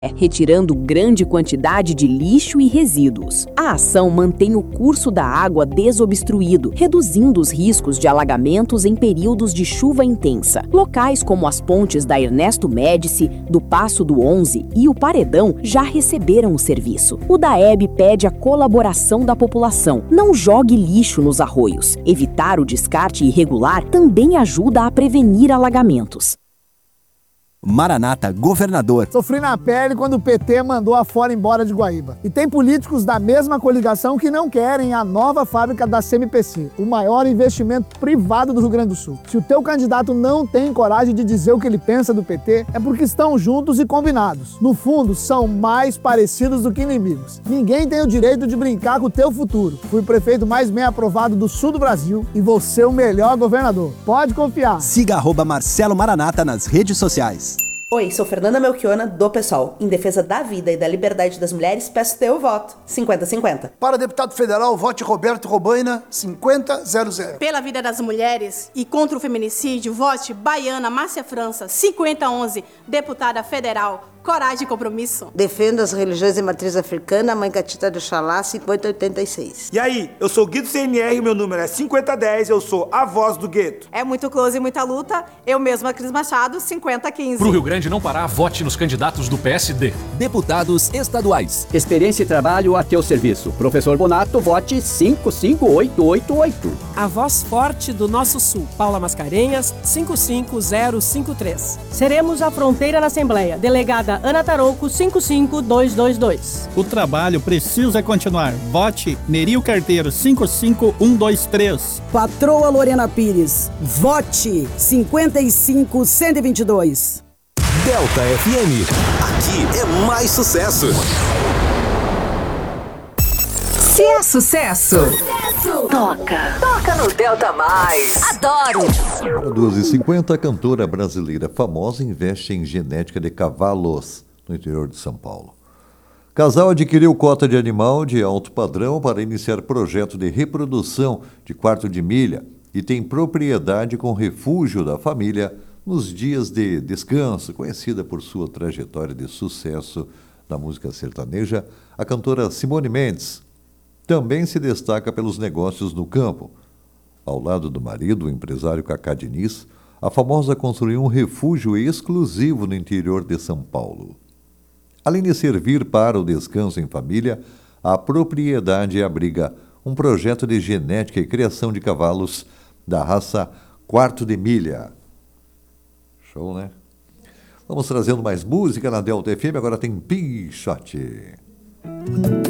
retirando grande quantidade de lixo e resíduos. A ação mantém o curso da água desobstruído, reduzindo os riscos de alagamentos em períodos de chuva intensa. Locais como as pontes da Ernesto Médici, do Passo do 11 e o Paredão já receberam o serviço. O DAEB pede a colaboração da população. Não jogue lixo nos arroios. Evitar o descarte irregular também ajuda a prevenir alagamentos. Maranata Governador. Sofri na pele quando o PT mandou a Ford embora de Guaíba. E tem políticos da mesma coligação que não querem a nova fábrica da CMPC, o maior investimento privado do Rio Grande do Sul. Se o teu candidato não tem coragem de dizer o que ele pensa do PT, é porque estão juntos e combinados. No fundo, são mais parecidos do que inimigos. Ninguém tem o direito de brincar com o teu futuro. Fui o prefeito mais bem aprovado do sul do Brasil e vou ser o melhor governador. Pode confiar. Siga @Marcelo Maranata nas redes sociais. Oi, sou Fernanda Melchiona, do PSOL. Em defesa da vida e da liberdade das mulheres, peço teu voto. 50-50. Para deputado federal, vote Roberto Robaina, 50-00. Pela vida das mulheres e contra o feminicídio, vote Baiana Márcia França, 50-11, deputada federal. Coragem e compromisso. Defendo as religiões de matriz africana, Mãe Catita do Xalá, 5086. E aí, eu sou Guido CNR, meu número é 5010, eu sou a voz do gueto. É muito close e muita luta, eu mesma, Cris Machado, 50-15. Pro Rio Grande não parar, vote nos candidatos do PSD. Deputados estaduais. Experiência e trabalho a teu serviço. Professor Bonato, vote 55888. A voz forte do nosso sul. Paula Mascarenhas, 55053. Seremos a fronteira na Assembleia. Delegada Ana Tarouco, 55222. O trabalho precisa continuar. Vote Nerio Carteiro, 55123. Patroa Lorena Pires, vote 55122. Delta FM, aqui é mais sucesso. Se é sucesso, toca no Delta Mais. Adoro! 2h50, a cantora brasileira famosa investe em genética de cavalos no interior de São Paulo. Casal adquiriu cota de animal de alto padrão para iniciar projeto de reprodução de quarto de milha e tem propriedade com refúgio da família nos dias de descanso. Conhecida por sua trajetória de sucesso na música sertaneja, a cantora Simone Mendes também se destaca pelos negócios no campo. Ao lado do marido, o empresário Cacá Diniz, a famosa construiu um refúgio exclusivo no interior de São Paulo. Além de servir para o descanso em família, a propriedade abriga um projeto de genética e criação de cavalos da raça quarto de milha. Show, né? Vamos trazendo mais música na Delta FM, agora tem Pinchote.